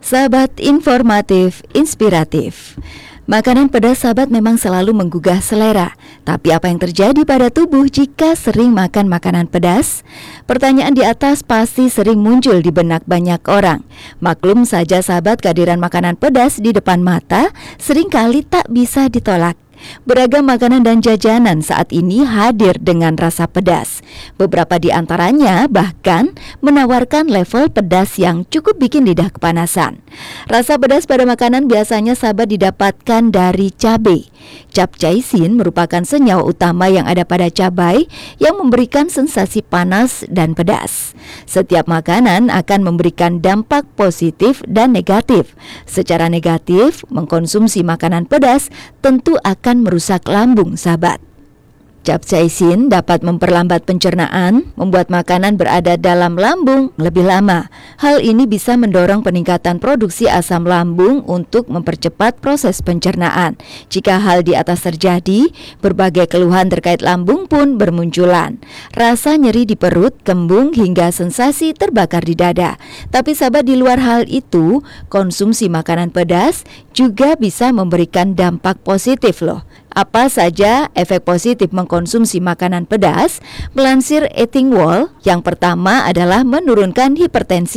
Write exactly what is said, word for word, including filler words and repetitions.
Sahabat informatif, inspiratif. Makanan pedas sahabat memang selalu menggugah selera. Tapi apa yang terjadi pada tubuh jika sering makan makanan pedas? Pertanyaan di atas pasti sering muncul di benak banyak orang. Maklum saja sahabat, kehadiran makanan pedas di depan mata seringkali tak bisa ditolak. Beragam makanan dan jajanan saat ini hadir dengan rasa pedas. Beberapa di antaranya bahkan menawarkan level pedas yang cukup bikin lidah kepanasan. Rasa pedas pada makanan biasanya sahabat didapatkan dari cabai. Capsaicin merupakan senyawa utama yang ada pada cabai yang memberikan sensasi panas dan pedas. Setiap makanan akan memberikan dampak positif dan negatif. Secara negatif, mengkonsumsi makanan pedas tentu akan merusak lambung sahabat. Capsaicin dapat memperlambat pencernaan, membuat makanan berada dalam lambung lebih lama. Hal ini bisa mendorong peningkatan produksi asam lambung untuk mempercepat proses pencernaan. Jika hal di atas terjadi, berbagai keluhan terkait lambung pun bermunculan. Rasa nyeri di perut, kembung hingga sensasi terbakar di dada. Tapi sahabat, di luar hal itu, konsumsi makanan pedas juga bisa memberikan dampak positif loh. Apa saja efek positif mengkonsumsi makanan pedas? Melansir Eating Wall, yang pertama adalah menurunkan hipertensi